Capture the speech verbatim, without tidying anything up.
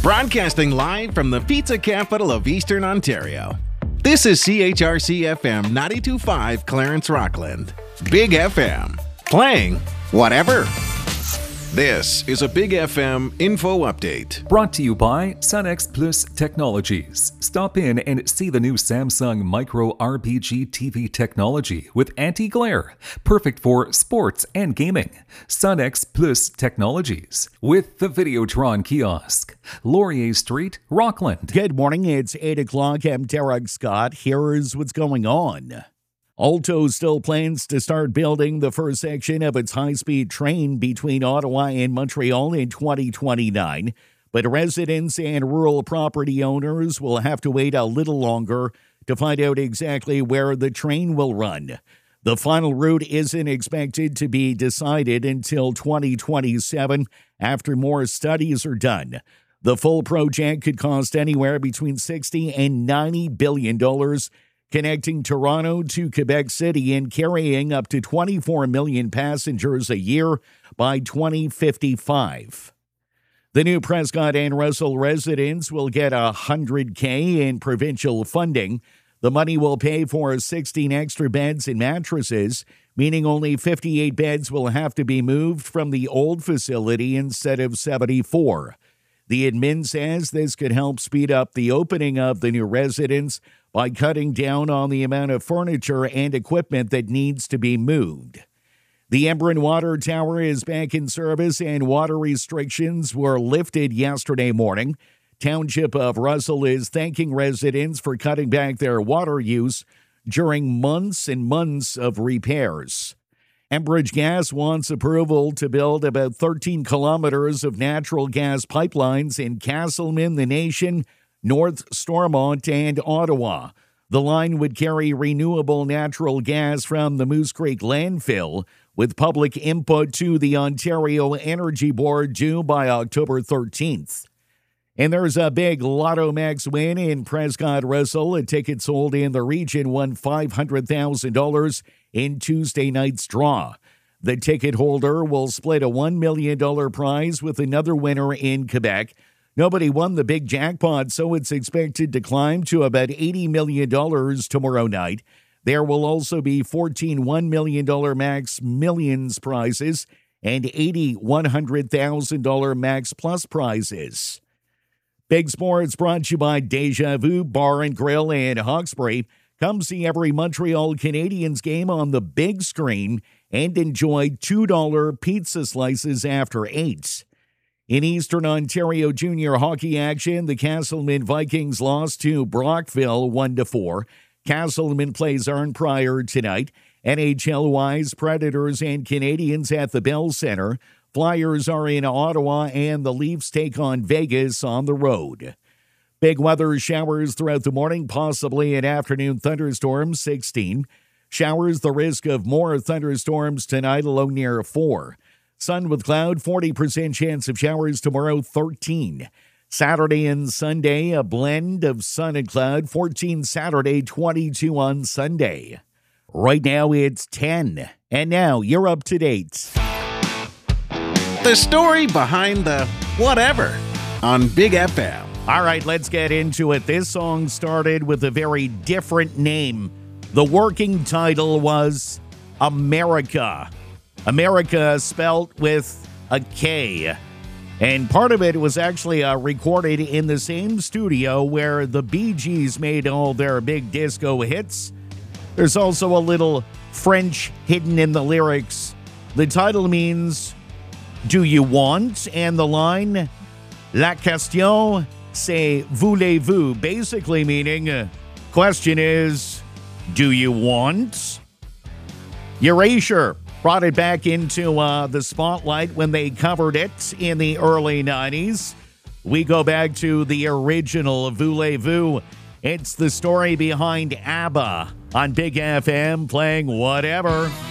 Broadcasting live from the pizza capital of Eastern Ontario. This is C H R C F M ninety-two point five Clarence Rockland. Big F M. Playing whatever. This is a Big F M info update. Brought to you by SunX Plus Technologies. Stop in and see the new Samsung Micro R P G T V technology with anti-glare. Perfect for sports and gaming. SunX Plus Technologies with the Videotron kiosk. Laurier Street, Rockland. Good morning. It's eight o'clock. I'm Derek Scott. Here's what's going on. Alto still plans to start building the first section of its high-speed train between Ottawa and Montreal in twenty twenty-nine, but residents and rural property owners will have to wait a little longer to find out exactly where the train will run. The final route isn't expected to be decided until twenty twenty-seven after more studies are done. The full project could cost anywhere between sixty and ninety billion dollars, connecting Toronto to Quebec City and carrying up to twenty-four million passengers a year by twenty fifty-five. The new Prescott and Russell residents will get one hundred thousand dollars in provincial funding. The money will pay for sixteen extra beds and mattresses, meaning only fifty-eight beds will have to be moved from the old facility instead of seventy-four. The admin says this could help speed up the opening of the new residence by cutting down on the amount of furniture and equipment that needs to be moved. The Embrun Water Tower is back in service and water restrictions were lifted yesterday morning. Township of Russell is thanking residents for cutting back their water use during months and months of repairs. Enbridge Gas wants approval to build about thirteen kilometers of natural gas pipelines in Castleman, the Nation, North Stormont, and Ottawa. The line would carry renewable natural gas from the Moose Creek landfill, with public input to the Ontario Energy Board due by October thirteenth. And there's a big Lotto Max win in Prescott Russell. A ticket sold in the region won five hundred thousand dollars in Tuesday night's draw. The ticket holder will split a one million dollars prize with another winner in Quebec. Nobody won the big jackpot, so it's expected to climb to about eighty million dollars tomorrow night. There will also be fourteen one million dollars Max Millions prizes and eighty one hundred thousand dollars Max Plus prizes. Big Sports brought to you by Deja Vu Bar and Grill in Hawkesbury. Come see every Montreal Canadiens game on the big screen and enjoy two dollars pizza slices after eight. In Eastern Ontario junior hockey action, the Castleman Vikings lost to Brockville one to four. Castleman plays Arnprior tonight. N H L-wise, Predators and Canadiens at the Bell Centre. Flyers are in Ottawa, and the Leafs take on Vegas on the road. Big weather showers throughout the morning, possibly an afternoon thunderstorm, sixteen. Showers, the risk of more thunderstorms tonight, a low near four. Sun with cloud, forty percent chance of showers tomorrow, thirteen. Saturday and Sunday, a blend of sun and cloud, fourteen Saturday, twenty-two on Sunday. Right now, it's ten. And now, you're up to date. The story behind the whatever on Big F M. All right, let's get into it. This song started with a very different name. The working title was America. America spelt with a K. And part of it was actually uh, recorded in the same studio where the Bee Gees made all their big disco hits. There's also a little French hidden in the lyrics. The title means, do you want? And the line, la question, c'est voulez-vous? Basically meaning, uh, question is, do you want? Erasure brought it back into uh, the spotlight when they covered it in the early nineties. We go back to the original Voulez-Vous. It's the story behind ABBA on Big F M, playing whatever.